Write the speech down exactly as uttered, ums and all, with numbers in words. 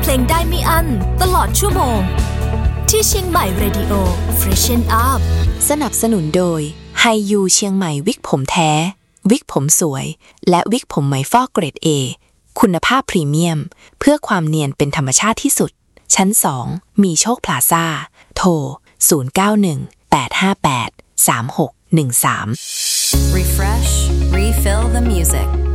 ลงได้ไม่อั้นตลอดชั่วโมงที่เชียงใหม่ Radio Freshen Up สนับสนุนโดยไฮยูเชียงใหม่วิกผมแท้วิกผมสวยและวิกผมไหมฟอกเกรด A คุณภาพพรีเมียมเพื่อความเนียนเป็นธรรมชาติที่สุดชั้นสองมีโชคพลาซ่าโทรศูนย์ เก้า หนึ่ง แปด ห้า แปด สาม หก หนึ่ง สาม Refresh, refill the music